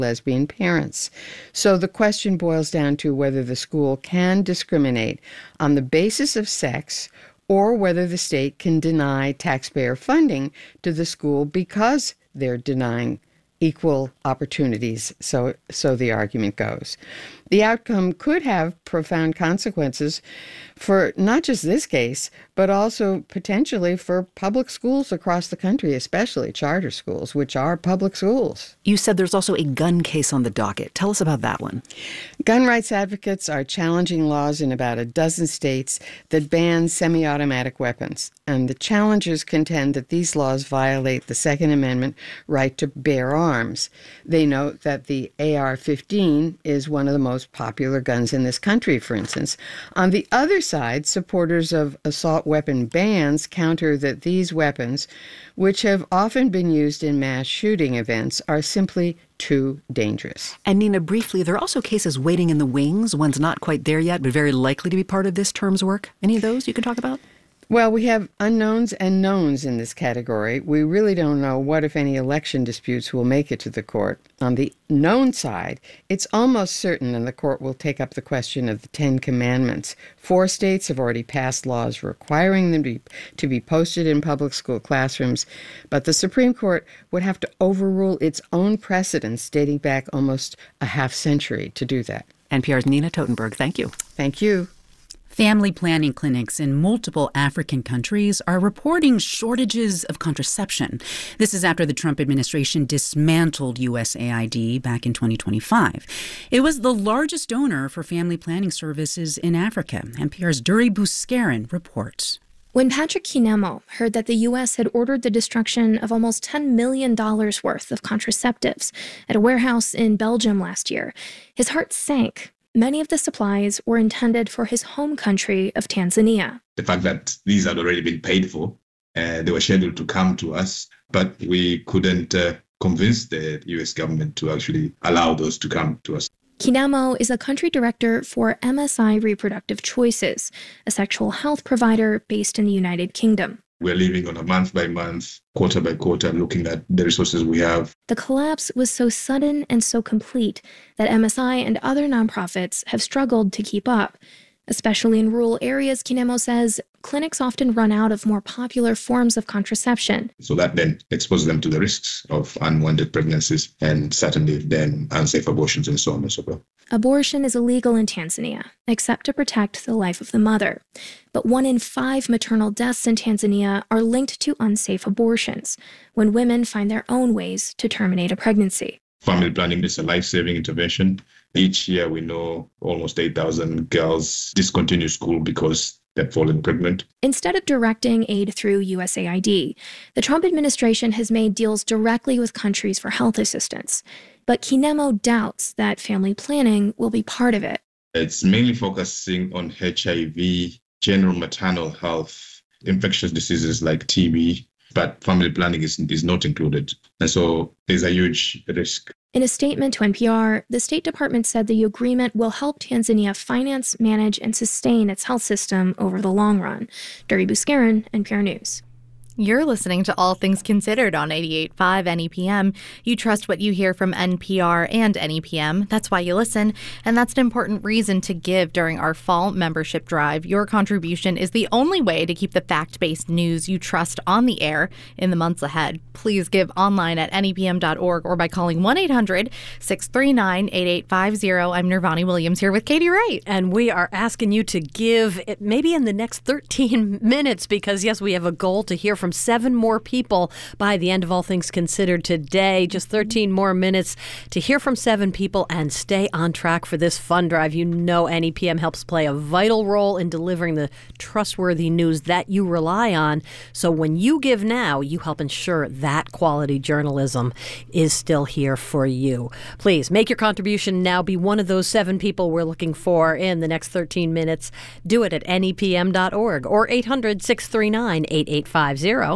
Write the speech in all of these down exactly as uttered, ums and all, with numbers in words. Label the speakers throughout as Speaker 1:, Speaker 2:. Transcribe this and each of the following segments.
Speaker 1: lesbian parents. So the question boils down to whether the school can discriminate on the basis of sex or whether the state can deny taxpayer funding to the school because they're denying equal opportunities, so so the argument goes. The outcome could have profound consequences for not just this case, but also potentially for public schools across the country, especially charter schools, which are public schools.
Speaker 2: You said there's also a gun case on the docket. Tell us about that one.
Speaker 1: Gun rights advocates are challenging laws in about a dozen states that ban semi-automatic weapons, and the challengers contend that these laws violate the Second Amendment right to bear arms. They note that the A R fifteen is one of the most popular guns in this country, for instance. On the other side, supporters of assault weapon bans counter that these weapons, which have often been used in mass shooting events, are simply too dangerous.
Speaker 2: And Nina, briefly, there are also cases waiting in the wings. One's not quite there yet, but very likely to be part of this term's work. Any of those you can talk about?
Speaker 1: Well, we have unknowns and knowns in this category. We really don't know what, if any, election disputes will make it to the court. On the known side, it's almost certain that the court will take up the question of the Ten Commandments. Four states have already passed laws requiring them to be, to be posted in public school classrooms, but the Supreme Court would have to overrule its own precedents dating back almost a half century to do that.
Speaker 2: N P R's Nina Totenberg, thank you.
Speaker 1: Thank you.
Speaker 3: Family planning clinics in multiple African countries are reporting shortages of contraception. This is after the Trump administration dismantled U S A I D back in twenty twenty-five. It was the largest donor for family planning services in Africa. N P R's Duri Buscarin reports.
Speaker 4: When Patrick Kinemo heard that the U S had ordered the destruction of almost ten million dollars worth of contraceptives at a warehouse in Belgium last year, his heart sank. Many of the supplies were intended for his home country of Tanzania.
Speaker 5: The fact that these had already been paid for, uh, they were scheduled to come to us, but we couldn't uh, convince the U S government to actually allow those to come to us.
Speaker 4: Kinemo is a country director for M S I Reproductive Choices, a sexual health provider based in the United Kingdom.
Speaker 5: We're living on a month by month, quarter by quarter, looking at the resources we have.
Speaker 4: The collapse was so sudden and so complete that M S I and other nonprofits have struggled to keep up. Especially in rural areas, Kinemo says, clinics often run out of more popular forms of contraception.
Speaker 5: So that then exposes them to the risks of unwanted pregnancies and certainly then unsafe abortions and so on and so forth.
Speaker 4: Abortion is illegal in Tanzania, except to protect the life of the mother. But one in five maternal deaths in Tanzania are linked to unsafe abortions, when women find their own ways to terminate a pregnancy.
Speaker 5: Family planning is a life-saving intervention. Each year we know almost eight thousand girls discontinue school because they've fallen pregnant.
Speaker 4: Instead of directing aid through U S A I D, the Trump administration has made deals directly with countries for health assistance. But Kinemo doubts that family planning will be part of it.
Speaker 5: It's mainly focusing on H I V, general maternal health, infectious diseases like T B, but family planning is, is not included. And so there's a huge risk.
Speaker 4: In a statement to N P R, the State Department said the agreement will help Tanzania finance, manage, and sustain its health system over the long run. Duri Buscarin, N P R News.
Speaker 6: You're listening to All Things Considered on eighty-eight point five N E P M. You trust what you hear from N P R and N E P M. That's why you listen, and that's an important reason to give during our fall membership drive. Your contribution is the only way to keep the fact-based news you trust on the air in the months ahead. Please give online at N E P M dot org or by calling one eight hundred six three nine eight eight five zero. I'm Nirvani Williams here with Katie Wright.
Speaker 7: And we are asking you to give it maybe in the next thirteen minutes because, yes, we have a goal to hear from seven more people by the end of All Things Considered today. Just thirteen more minutes to hear from seven people and stay on track for this fund drive. You know N E P M helps play a vital role in delivering the trustworthy news that you rely on. So when you give now, you help ensure that quality journalism is still here for you. Please make your contribution now. Be one of those seven people we're looking for in the next thirteen minutes. Do it at N E P M dot org or eight hundred six three nine eight eight five zero.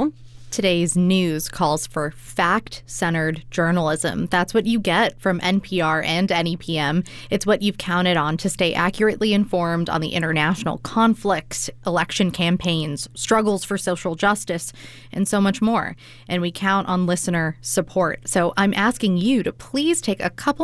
Speaker 6: Today's news calls for fact-centered journalism. That's what you get from N P R and N E P M. It's what you've counted on to stay accurately informed on the international conflicts, election campaigns, struggles for social justice, and so much more. And we count on listener support. So I'm asking you to please take a couple